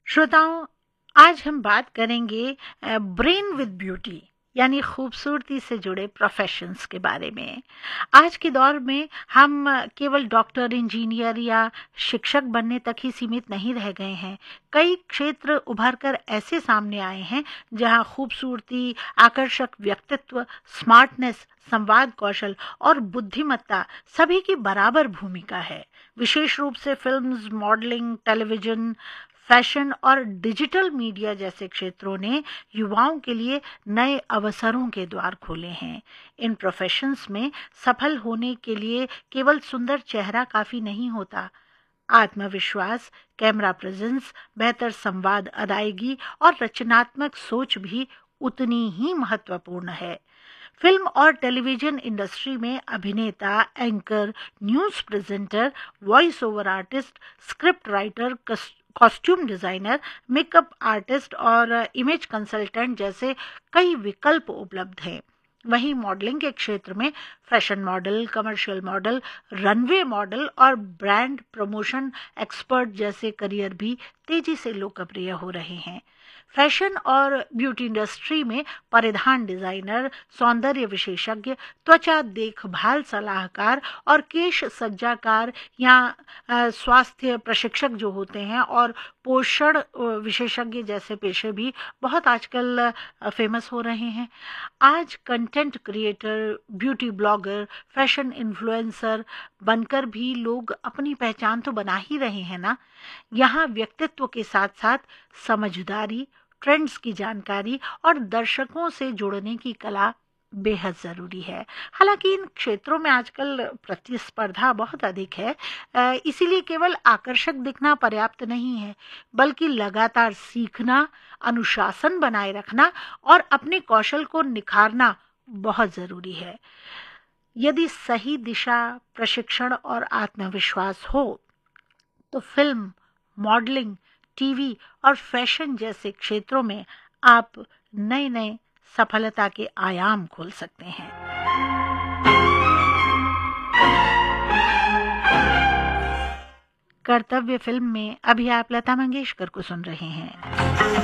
श्रोताओं, आज हम बात करेंगे ब्रेन विद ब्यूटी यानी खूबसूरती से जुड़े प्रोफेशंस के बारे में। आज के दौर में हम केवल डॉक्टर, इंजीनियर या शिक्षक बनने तक ही सीमित नहीं रह गए हैं। कई क्षेत्र उभर कर ऐसे सामने आए हैं जहां खूबसूरती, आकर्षक व्यक्तित्व, स्मार्टनेस, संवाद कौशल और बुद्धिमत्ता सभी की बराबर भूमिका है। विशेष रूप से फिल्म्स, मॉडलिंग, टेलीविजन, फैशन और डिजिटल मीडिया जैसे क्षेत्रों ने युवाओं के लिए नए अवसरों के द्वार खोले हैं। इन प्रोफेशंस में सफल होने के लिए केवल सुंदर चेहरा काफी नहीं होता। आत्मविश्वास, कैमरा प्रेजेंस, बेहतर संवाद अदायगी और रचनात्मक सोच भी उतनी ही महत्वपूर्ण है। फिल्म और टेलीविजन इंडस्ट्री में अभिनेता, anchor, news presenter, voice over artist, script writer, costume designer, makeup artist और इमेज कंसल्टेंट जैसे कई विकल्प उपलब्ध हैं। वहीं मॉडलिंग के क्षेत्र में fashion model, commercial model, runway model और ब्रांड प्रमोशन एक्सपर्ट जैसे करियर भी तेजी से लोकप्रिय हो रहे हैं। फैशन और ब्यूटी इंडस्ट्री में परिधान डिजाइनर, सौंदर्य विशेषज्ञ, त्वचा देखभाल सलाहकार और केश सज्जाकार या स्वास्थ्य प्रशिक्षक जो होते हैं और पोषण विशेषज्ञ जैसे पेशे भी बहुत आजकल फेमस हो रहे हैं। आज content creator, beauty blogger, fashion influencer बनकर भी लोग अपनी पहचान तो बना ही रहे हैं ना। यहाँ व्यक्तित्व के साथ साथ समझदारी, ट्रेंड्स की जानकारी और दर्शकों से जुड़ने की कला बेहद ज़रूरी है। हालांकि इन क्षेत्रों में आजकल प्रतिस्पर्धा बहुत अधिक है, इसीलिए केवल आकर्षक दिखना पर्याप्त नहीं है, बल्कि लगातार सीखना, अनुशासन बनाए रखना और अपने कौशल को निखारना बहुत ज़रूरी है। यदि सही दिशा, प्रशिक्षण और आत्मविश्वास हो तो फिल्म, मॉडलिंग, टीवी और फैशन जैसे क्षेत्रों में आप नए नए सफलता के आयाम खोल सकते हैं। कर्तव्य फिल्म में अभी आप लता मंगेशकर को सुन रहे हैं।